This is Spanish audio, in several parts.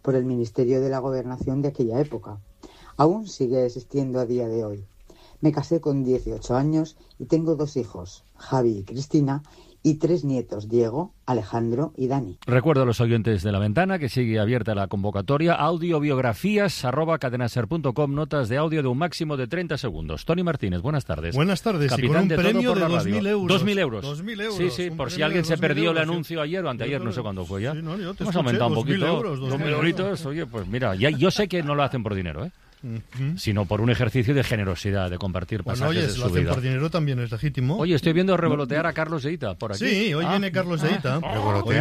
por el Ministerio de la Gobernación de aquella época. Aún sigue existiendo a día de hoy. Me casé con 18 años y tengo 2 hijos, Javi y Cristina, y 3 nietos, Diego, Alejandro y Dani. Recuerdo a los oyentes de La Ventana que sigue abierta la convocatoria audiobiografías@cadenaser.com, notas de audio de un máximo de 30 segundos. Tony Martínez, buenas tardes. Buenas tardes, Capitán y con un premio de 2.000 euros. 2.000 euros. 2.000 euros. Sí, sí, por si alguien se perdió el anuncio ayer o anteayer, no sé cuándo fue ya. Sí, no, yo te hemos escuché, aumentado un 2.000 poquito. euros, 2.000 euritos. Oye, pues mira, yo sé que no lo hacen por dinero, sino por un ejercicio de generosidad, de compartir pasajes oye, de si su lo hacen vida. por dinero también es legítimo. Oye, estoy viendo revolotear a Carlos Deita por aquí. Sí, hoy viene Carlos Deita. Hoy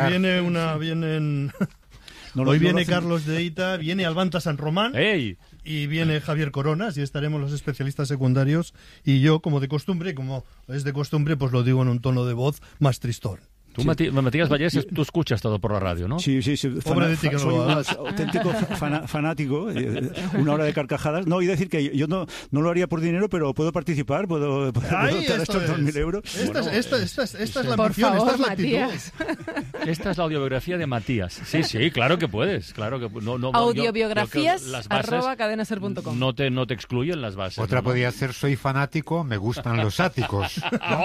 viene Carlos Deita, viene Albanta San Román. ¡Ey! Y viene Javier Coronas y estaremos los especialistas secundarios y yo, como es de costumbre, pues lo digo en un tono de voz más tristón. Tú, Matías Vallés, tú escuchas todo por la radio, ¿no? Sí. Soy un auténtico fanático. Una hora de carcajadas. No, y decir que yo no lo haría por dinero, pero puedo participar, puedo votar estos 2.000 euros. Esta es la por ambición, favor, esta es la Matías. actitud. Esta es la audiobiografía de Matías. Sí, claro que puedes. Claro que Audiobiografías@cadenaser.com. No te excluyen las bases. Otra podría ser: soy fanático, me gustan los áticos.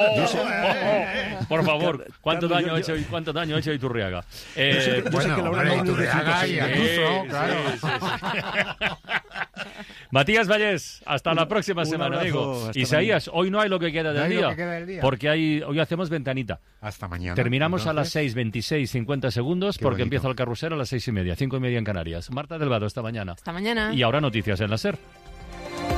Por favor, ¿cuánto daño ha hecho Iturriaga? Iturriaga y Ayuso, claro. Sí. Matías Vallés, hasta la próxima semana, amigo. Isaías, hoy no hay lo que queda del día, porque hoy hacemos ventanita. Hasta mañana. Terminamos a las 6:26:50 segundos, porque empieza el carrusel a las 6:30, 5:30 en Canarias. Marta Delgado, hasta mañana. Hasta mañana. Y ahora noticias en la SER.